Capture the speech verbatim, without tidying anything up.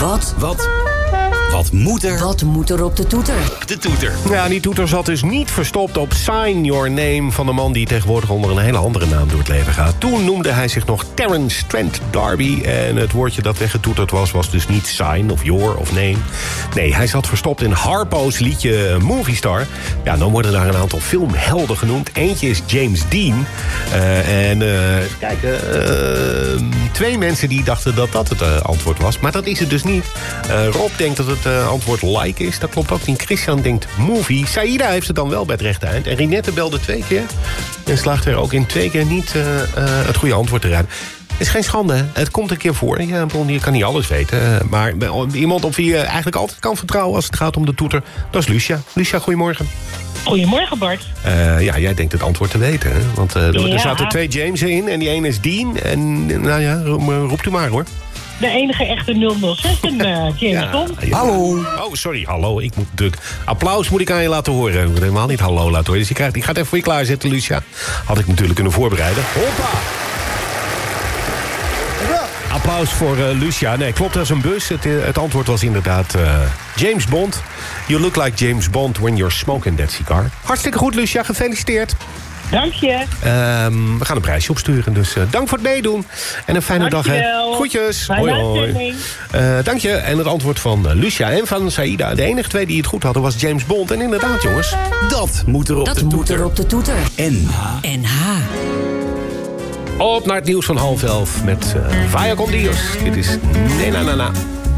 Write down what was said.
Wat? Wat? Wat moet er? Wat moet er op de toeter? De toeter. Ja, die toeter zat dus niet verstopt op Sign Your Name... van de man die tegenwoordig onder een hele andere naam door het leven gaat. Toen noemde hij zich nog Terence Trent D'Arby... en het woordje dat weggetoeterd was, was dus niet Sign of Your of Name. Nee, hij zat verstopt in Harpo's liedje Movie Star. Ja, dan worden daar een aantal filmhelden genoemd. Eentje is James Dean. Uh, en uh, kijk, uh, twee mensen die dachten dat dat het uh, antwoord was. Maar dat is het dus niet. Uh, Rob denkt dat het uh, antwoord like is. Dat klopt ook niet. Christian denkt movie. Saïda heeft het dan wel bij het rechte eind. En Rinette belde twee keer. En slaagt er ook in twee keer niet uh, uh, het goede antwoord te raden. Het is geen schande, hè? Het komt een keer voor. Ja, je kan niet alles weten. Maar iemand op wie je eigenlijk altijd kan vertrouwen... als het gaat om de toeter, dat is Lucia. Lucia, goedemorgen. Goedemorgen, Bart. Uh, ja, jij denkt het antwoord te weten, hè? Want uh, er, ja. er zaten twee James'en in en die ene is Dean. En nou ja, roept u maar, hoor. De enige echte nul nul zes, een uh, James Bond. Ja, ja. Hallo. Oh, sorry, hallo. Ik moet natuurlijk... Applaus moet ik aan je laten horen. Ik moet helemaal niet hallo laten horen. Dus je krijgt... ik ga het even voor je klaarzetten, Lucia. Had ik natuurlijk kunnen voorbereiden. Hoppa! Applaus voor uh, Lucia. Nee, klopt als een bus. Het, uh, het antwoord was inderdaad uh, James Bond. You look like James Bond when you're smoking that cigar. Hartstikke goed, Lucia. Gefeliciteerd. Dank je. Um, we gaan een prijsje opsturen, dus uh, dank voor het meedoen. En een fijne Dankjewel. dag, hè. Groetjes. Hoi, hoi. Uh, dank je. En het antwoord van uh, Lucia en van Saïda. De enige twee die het goed hadden was James Bond. En inderdaad, jongens, dat moet er op dat de moet toeter. er op de toeter. N H. N H. Op naar het nieuws van half elf met uh, Vaya con Dios. Dit is Nena Nana.